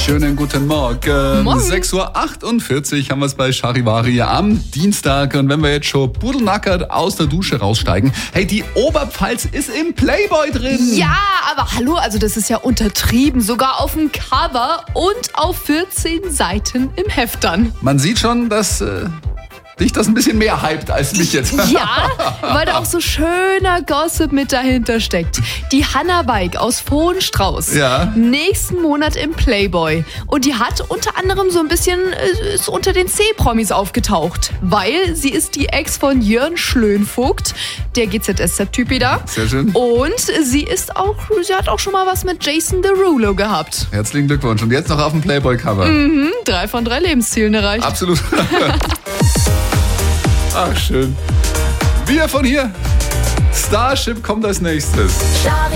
Schönen guten Morgen. Morgen. 6.48 Uhr haben wir es bei Charivari am Dienstag. Und wenn wir jetzt schon pudelnackert aus der Dusche raussteigen, hey, die Oberpfalz ist im Playboy drin. Ja, aber hallo, also das ist ja untertrieben. Sogar auf dem Cover und auf 14 Seiten im Heft dann. Man sieht schon, dass dich das ein bisschen mehr hypt als mich jetzt. Ja, weil da auch so schöner Gossip mit dahinter steckt. Die Hannah Weig aus Vohenstrauß. Ja. Nächsten Monat im Playboy. Und die hat unter anderem so ein bisschen ist unter den C-Promis aufgetaucht. Weil sie ist die Ex von Jörn Schlönvogt, der GZSZ-Typ wieder. Sehr schön. Und sie hat auch schon mal was mit Jason Derulo gehabt. Herzlichen Glückwunsch. Und jetzt noch auf dem Playboy-Cover. 3 von 3 Lebenszielen erreicht. Absolut. Ach, schön. Wir von hier. Starship kommt als nächstes.